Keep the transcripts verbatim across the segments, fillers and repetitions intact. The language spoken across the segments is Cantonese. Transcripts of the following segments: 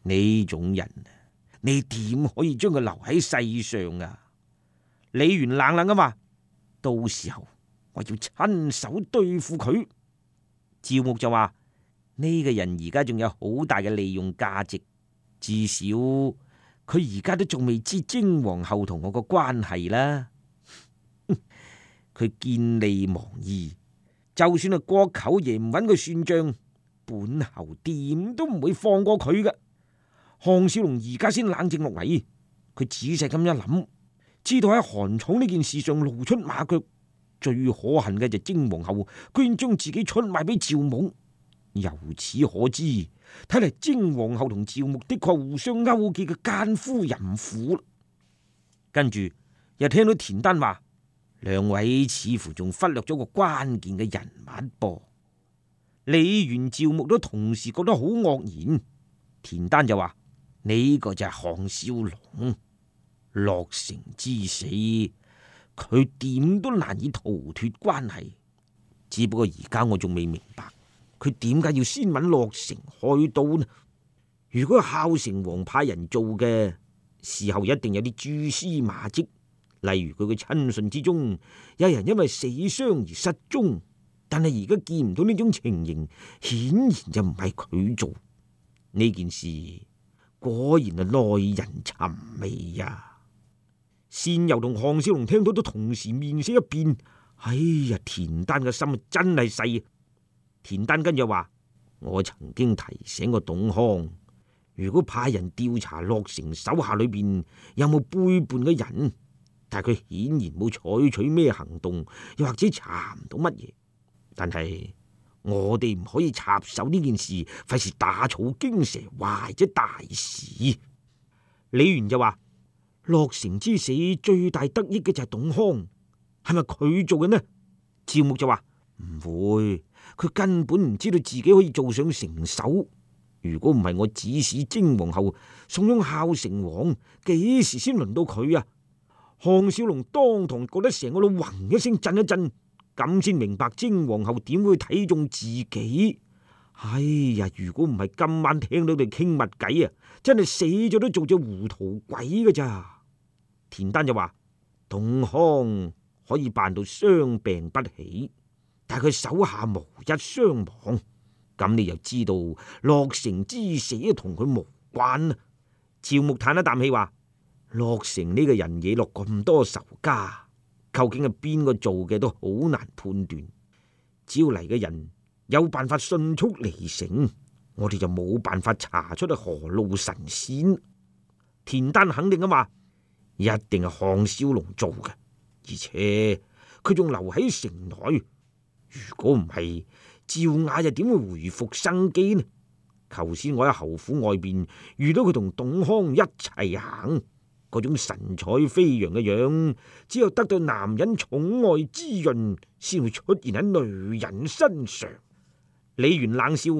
呢種人，你點可以將佢留喺世上啊？李元冷冷咁話：到時候我要親手對付佢。趙牧就話：呢個人而家仲有好大嘅利用價值，至少佢而家都仲未知精皇后同我個關係啦。佢見利忘義，就算係國舅爺唔揾佢算賬，本侯點都唔會放過佢嘅。項少龍而家先冷靜落嚟，佢仔細咁一諗，知道喺韓寵呢件事上露出馬腳，最可恨嘅就精皇后居然將自己出賣俾趙牧。由此可知，睇嚟精皇后同趙牧的確互相勾結嘅奸夫淫婦。跟住又聽到田丹話：兩位似乎仲忽略咗個關鍵嘅人物噃。李元、趙牧都同時覺得好愕然。田丹就話：呢個就係項少龍，洛城之死，佢點都難以逃脫關係。只不過而家我仲未明白，佢點解要先揾洛城開刀呢？如果孝成王派人做嘅，事後一定有啲蛛絲馬跡，例如佢嘅親信之中有人因為死傷而失蹤，但係而家見唔到呢種情形，顯然就唔係佢做。呢件事果然係耐人尋味呀！善游同項少龍聽到都同時面色一變。哎呀，田丹嘅心真係細。田丹跟住話：我曾經提醒過董康，如果派人調查洛城手下裏邊有冇背叛嘅人，但係佢顯然冇採取咩行動，又或者查唔到乜嘢。但係我哋唔可以插手呢件事，費事打草驚蛇，壞咗大事。李元就話：洛城之死最大得益嘅就係董康，係咪佢做嘅呢？趙牧就話：唔會，佢根本唔知道自己可以做上成首。如果唔係我指使精皇后送咗孝成王，幾時先輪到佢啊？項少龍當堂覺得成個腦嗡一聲震一震，咁先明白精皇后點會睇中自己。哎呀，如果唔係今晚聽到佢哋傾密偈啊，真係死咗都做隻糊塗鬼㗎咋。田丹就話：董康可以辦到傷病不起，但係佢手下無一傷亡，咁你又知道洛城之死同佢無關啊？趙牧嘆一啖氣話：洛城呢個人惹落咁多仇家，究竟係邊個做嘅都好難判斷。只要嚟嘅人有辦法迅速離城，我哋就冇辦法查出係何路神仙。田丹肯定咁話：一定係項少龍做嘅。而且佢仲留喺城內，如果唔係，趙雅又點會回復生機呢？頭先我喺侯府外邊遇到佢同董康一齊行，嗰種神采飛揚嘅樣，只有得到男人寵愛滋潤，先會出現喺女人身上。李元冷笑：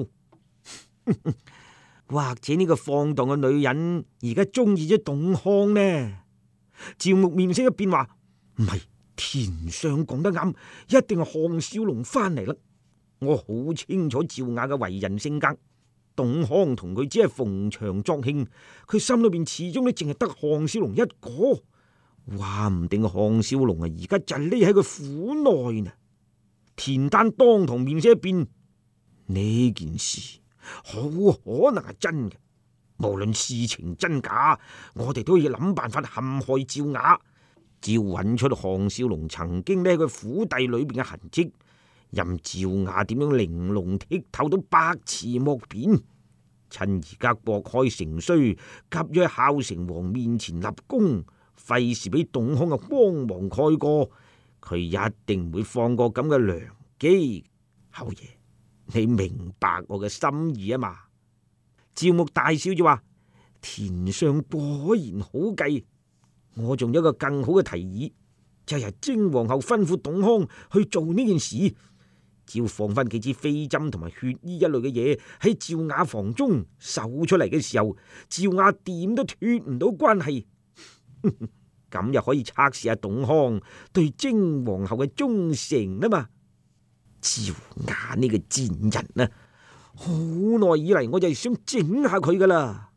或者呢個放蕩嘅女人而家中意咗董康呢？趙牧面色一變話：唔係，田相講得啱，一定係項少龍翻嚟啦。我好清楚趙雅嘅為人性格，董康同佢只係逢場作興，佢心裏邊始終都淨係得項少龍一個。話唔定項少龍啊，而家就匿喺佢府內呢。田丹當堂面色一變，呢件事好可能係真嘅。無論事情真假，我哋都要諗辦法陷害趙雅。只要揾出項少龍曾經呢喺佢府邸裏邊嘅痕跡，任趙雅點樣玲瓏剔透都百詞莫辯。趁而家國開城衰，急於喺孝成王面前立功，費事俾董康嘅光芒蓋過，佢一定唔會放過咁嘅良機。侯爺，你明白我嘅心意啊嘛？趙牧大笑就話：田相果然好計，我仲有一個更好嘅提議，就係由精皇后吩咐董康去做呢件事，只要放翻幾支飛針同埋血衣一類嘅嘢喺趙雅房中搜出嚟嘅時候，趙雅點都脫唔到關係，咁又可以測試下董康對精皇后嘅忠誠啊嘛。趙雅呢個賤人啊，好耐以嚟我就係想整下佢噶啦。